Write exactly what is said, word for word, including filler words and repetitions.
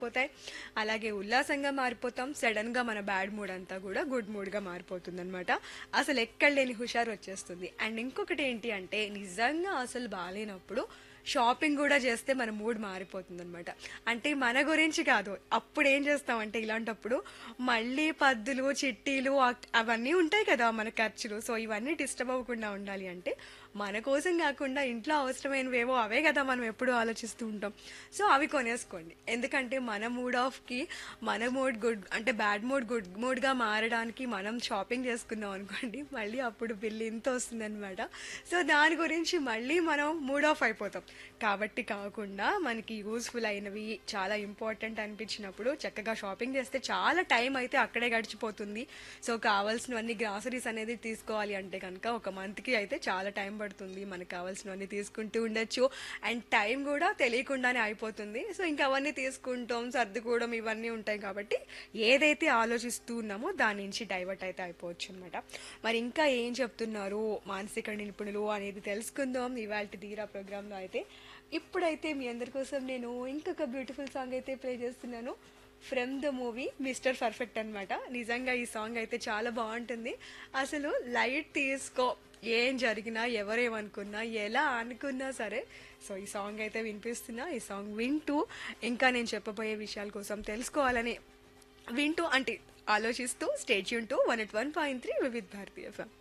పోతాయి. అలాగే ఉల్లాసంగా మారిపోతాం. సడన్ గా మన బ్యాడ్ మూడ్ అంతా కూడా గుడ్ మూడ్ గా మారిపోతుంది అనమాట. అసలు ఎక్కడ లేని హుషారు వచ్చేస్తుంది. అండ్ ఇంకొకటి ఏంటి అంటే నిజంగా అసలు బాగాలేనప్పుడు షాపింగ్ కూడా చేస్తే మన మూడ్ మారిపోతుంది అనమాట. అంటే మన గురించి కాదు, అప్పుడు ఏం చేస్తామంటే ఇలాంటప్పుడు మళ్ళీ పద్దులు చిట్టీలు అక్- అవన్నీ ఉంటాయి కదా మన ఖర్చులు. సో ఇవన్నీ డిస్టర్బ్ అవ్వకుండా ఉండాలి అంటే మన కోసం కాకుండా ఇంట్లో అవసరమైనవేవో అవే కదా మనం ఎప్పుడూ ఆలోచిస్తూ ఉంటాం. సో అవి కొనేసుకోండి. ఎందుకంటే మన మూడ్ ఆఫ్ కి మన మూడ్ గుడ్ అంటే బ్యాడ్ మూడ్ గుడ్ మూడ్ గా మారడానికి మనం షాపింగ్ చేసుకున్నాం అనుకోండి, మళ్ళీ అప్పుడు బిల్ ఇంత వస్తుంది అనమాట. సో దాని గురించి మళ్ళీ మనం మూడ్ ఆఫ్ అయిపోతాం. కాబట్టి కాకుండా మనకి యూస్ఫుల్ అయినవి చాలా ఇంపార్టెంట్ అనిపించినప్పుడు చక్కగా షాపింగ్ చేస్తే చాలా టైం అయితే అక్కడే గడిచిపోతుంది. సో కావాల్సినవన్నీ గ్రాసరీస్ అనేది తీసుకోవాలి అంటే కనుక ఒక మంత్ కి అయితే చాలా టైం పడుతుంది. మనకు కావాల్సినవన్నీ తీసుకుంటూ ఉండొచ్చు. అండ్ టైం కూడా తెలియకుండానే అయిపోతుంది. సో ఇంకా అవన్నీ తీసుకుంటాం, సర్దుకోవడం ఇవన్నీ ఉంటాయి కాబట్టి ఏదైతే ఆలోచిస్తూ ఉన్నామో దాని నుంచి డైవర్ట్ అయితే అయిపోవచ్చు అనమాట. మరి ఇంకా ఏం చెప్తున్నారు మానసిక నిపుణులు అనేది తెలుసుకుందాం ఇవాళ ధీరా ప్రోగ్రామ్ లో అయితే. ఇప్పుడైతే మీ అందరి కోసం నేను ఇంకొక బ్యూటిఫుల్ సాంగ్ అయితే ప్లే చేస్తున్నాను. From the movie mister perfect అన్నమాట. నిజంగా ఈ సాంగ్ అయితే చాలా బాగుంటుంది. అసలు లైట్ తీసుకో, ఏం జరిగినా ఎవరేమనుకున్నా ఎలా అనుకున్నా సరే. సో ఈ సాంగ్ అయితే వినిపిస్తున్నా. ఈ సాంగ్ వింటూ ఇంకా నేను చెప్పబోయే విషయాల కోసం తెలుసుకోవాలని వింటూ అంటే ఆలోచిస్తూ state Yoon to one at one point three Vividh Bharatiya FM.